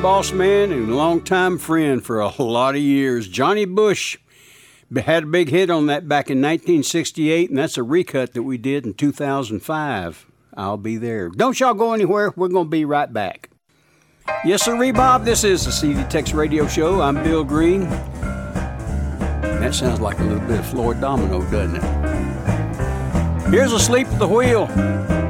boss man and longtime friend for a lot of years, Johnny Bush. Had a big hit on that back in 1968, and that's a recut that we did in 2005. I'll be there. Don't y'all go anywhere. We're going to be right back. Yes, sir, Bob. This is the CD Tex Radio Show. I'm Bill Green. That sounds like a little bit of Floyd Domino, doesn't it? Here's Asleep at the Wheel.